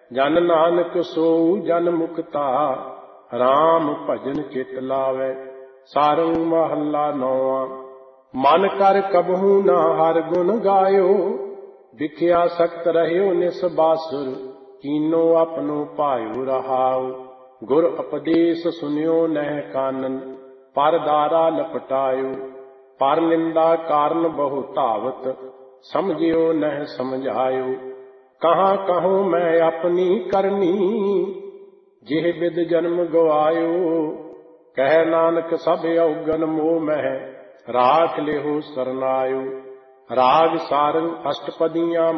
ਜਨ ਨਾਨਕ ਸੋਊ ਜਨ ਮੁਕਤਾ, ਰਾਮ ਭਜਨ ਚਿਤ ਲਾਵੈ। ਸਾਰੰਗ ਮਹੱਲਾ ਨੌਵਾਂ। ਮਨ ਕਰ ਕਬਹੂ ਨਾ ਹਰਿ ਗੁਣ ਗਾਇਓ, ਵਿਖਿਆ ਸਖਤ ਰਹਿਓ ਨਿਸ ਬਾਸੁਰ, ਕੀਨੋ ਆਪਣੋ ਭਾਇਓ ਰਹਾਉ। ਗੁਰ ਉਪਦੇਸ਼ ਸੁਨਿਓ ਨਹਿ ਕਾਨਨ, ਪਰ ਦਾਰਾ ਲਪਟਾਇਓ। ਪਰ ਨਿੰਦਾ ਕਾਰਨ ਬਹੁ ਧਾਵਤ, ਸਮਝਿਓ ਨਹਿ ਸਮਝਾਇਓ। ਕਹਾਂ ਕਹੂੰ ਮੈਂ ਆਪਣੀ ਕਰਨੀ, ਜਿਹ ਬਿਦ ਜਨਮ ਗਵਾਇਓ। ਕਹਿ ਨਾਨਕ ਸਭ ਔਗਨ ਮੋਹ ਮਹਿ, ਰਾਖ ਲਿਹੋ ਸਰਨਾਇਓ। ਰਾਗ ਸਾਰੰਗ ਅਸ਼ਟਪਦੀਆਂ